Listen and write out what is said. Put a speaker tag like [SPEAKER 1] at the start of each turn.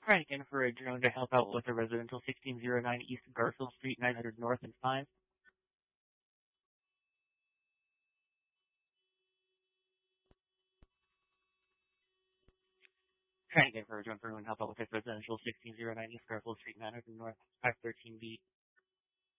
[SPEAKER 1] Trying again for a drone to help out with a residential 1609 East Garfield Street, 900 North and 5. Trying again for a drone for anyone help out with a residential 1609 East Garfield Street, 900 North, 513B.